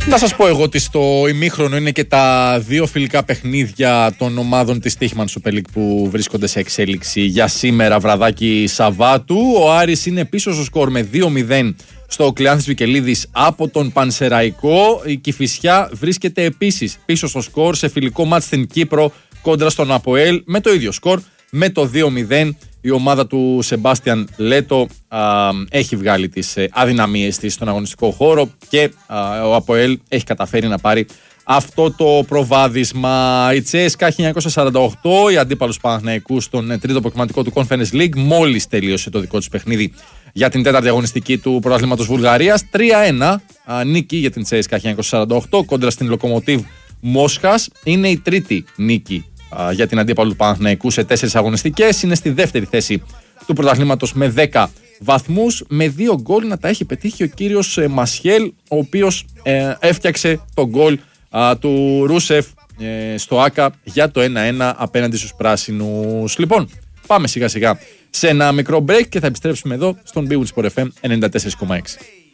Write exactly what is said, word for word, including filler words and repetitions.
Να σας πω εγώ ότι στο ημίχρονο είναι και τα δύο φιλικά παιχνίδια των ομάδων της Τύχημαν Super League που βρίσκονται σε εξέλιξη για σήμερα βραδάκι Σαββάτου. Ο Άρης είναι πίσω στο σκορ με δύο μηδέν στο Κλεάνθης Βικελίδης από τον Πανσεραϊκό. Η Κηφισιά βρίσκεται επίσης πίσω στο σκορ σε φιλικό μάτς στην Κύπρο κόντρα στον Αποέλ με το ίδιο σκορ, με το δύο μηδέν. Η ομάδα του Σεμπάστιαν Λέτο α, έχει βγάλει τις ε, αδυναμίες της στον αγωνιστικό χώρο και α, ο Αποέλ έχει καταφέρει να πάρει αυτό το προβάδισμα. Η Τσέσκα χίλια εννιακόσια σαράντα οκτώ, η αντίπαλος Παναθηναϊκού στον ε, τρίτο προκριματικό του Conference League, μόλις τελείωσε το δικό τους παιχνίδι για την τέταρτη αγωνιστική του πρωταθλήματος Βουλγαρίας. τρία ένα α, νίκη για την Τσέσκα χίλια εννιακόσια σαράντα οκτώ κόντρα στην Λοκομοτίβ Μόσχας. Είναι η τρίτη νίκη για την αντίπαλο του Παναθηναϊκού σε τέσσερις αγωνιστικές. Είναι στη δεύτερη θέση του πρωταθλήματος με δέκα βαθμούς. Με δύο γκολ να τα έχει πετύχει ο κύριος ε, Μασιέλ, ο οποίος ε, έφτιαξε τον γκολ α, του Ρούσεφ ε, στο Άκα για το ένα ένα απέναντι στους πράσινους. Λοιπόν, πάμε σιγά σιγά σε ένα μικρό break και θα επιστρέψουμε εδώ στον Big Win Sport εφ εμ ενενήντα τέσσερα κόμμα έξι.